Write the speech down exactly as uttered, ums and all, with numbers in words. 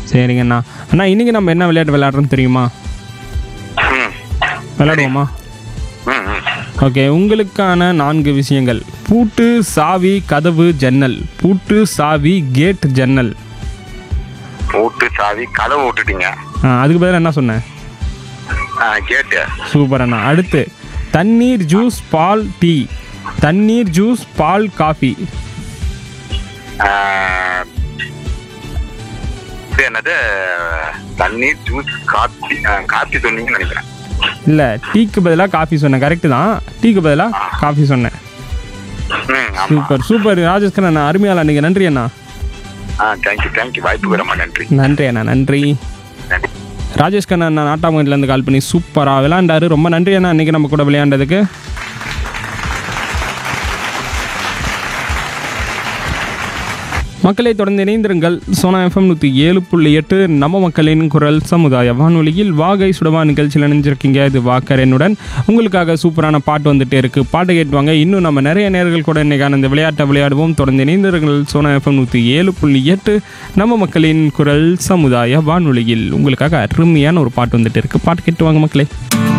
சரிங்கண்ணா. அண்ணா இன்றைக்கி நம்ம என்ன விளையாட்டு விளையாடுறோன்னு தெரியுமா? ம் விளையாடுவோமா? ம் ம் ஓகே, உங்களுக்கான நான்கு விஷயங்கள்: பூட்டு, சாவி, கதவு, ஜன்னல். பூட்டு, சாவி, கேட், ஜன்னல். பூட்டு சாவி கதவை விட்டுட்டீங்க. ஆ, அதுக்கு பதிலாக என்ன சொன்னேன்? ஆ கேட்டு. சூப்பர் அண்ணா. அடுத்து தண்ணீர், ஜூஸ், பால், டீ. தண்ணீர், ஜூஸ், பால், காஃபி. ஆ, இது என்னது? தண்ணீர், ஜூஸ், காப்பி. ஆ, காப்பி சொன்னீங்கன்னு நினைக்கிறேன். இல்லை, டீக்கு பதிலாக காஃபி சொன்னேன். கரெக்டு தான், டீக்கு பதிலாக காஃபி சொன்னேன். ம் ஆமாம். சூப்பர் சூப்பர் ராஜேஷ் கண்ணா, அருமையாளா நீங்கள். நன்றி அண்ணா. ஆ தேங்க்யூ தேங்க்யூ வாய்ப்பு ரொம்ப நன்றி. நன்றி அண்ணா, நன்றி. நன்றி. ராஜேஷ் கண்ணா அண்ணா நாட்டாமங்கலேருந்து கால் பண்ணி சூப்பராக விளையாண்டாரு. ரொம்ப நன்றி அண்ணா இன்றைக்கி நம்ம கூட விளையாண்டதுக்கு. மக்களை தொடர்ந்து இணைந்திருங்கள். சோனா எஃப்எம் நூற்றி ஏழு புள்ளி எட்டு நம்ம மக்களின் குரல் சமுதாய வானொலியில் வாகை சுடவா நிகழ்ச்சியில் இணைஞ்சிருக்கீங்க. இது வாக்கரனுடன். உங்களுக்காக சூப்பரான பாட்டு வந்துட்டே இருக்குது. பாட்டு கேட்டுவாங்க. இன்னும் நம்ம நிறைய நேர்கள் கூட இன்றைக்கான இந்த விளையாட்டை விளையாடுவோம். தொடர்ந்து இணைந்திருங்கள். சோனா எஃப்எம் நூற்றி ஏழு புள்ளி எட்டு நம்ம மக்களின் குரல் சமுதாய வானொலியில் உங்களுக்காக அருமையான ஒரு பாட்டு வந்துட்டு இருக்குது. பாட்டு கேட்டுவாங்க மக்களே.